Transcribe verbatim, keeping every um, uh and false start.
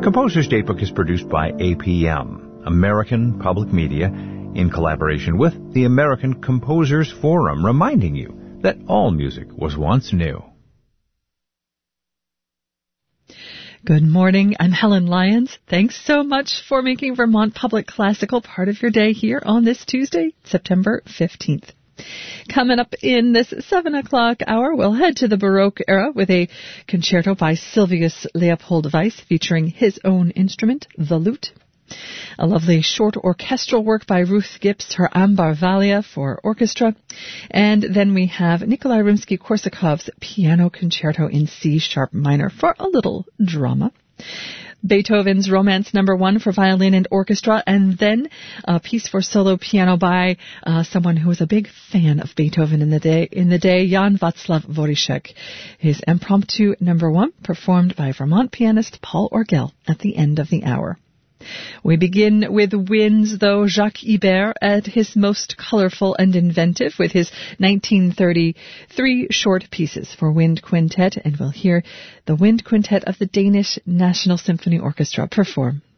Composer's Datebook is produced by A P M, American Public Media, in collaboration with the American Composers Forum, reminding you that all music was once new. Good morning. I'm Helen Lyons. Thanks so much for making Vermont Public Classical part of your day here on this Tuesday, September fifteenth. Coming up in this seven o'clock hour, we'll head to the Baroque era with a concerto by Silvius Leopold Weiss featuring his own instrument, the lute. A lovely short orchestral work by Ruth Gibbs, her Ambarvalia for orchestra. And then we have Nikolai Rimsky-Korsakov's Piano Concerto in C-sharp minor for a little drama. Beethoven's Romance Number One for violin and orchestra, and then a piece for solo piano by uh, someone who was a big fan of Beethoven in the day, in the day, Jan Václav Dvořák. His Impromptu Number One, performed by Vermont pianist Paul Orgel at the end of the hour. We begin with winds, though, Jacques Ibert at his most colorful and inventive with his nineteen thirty-three short pieces for wind quintet, and we'll hear the wind quintet of the Danish National Symphony Orchestra perform.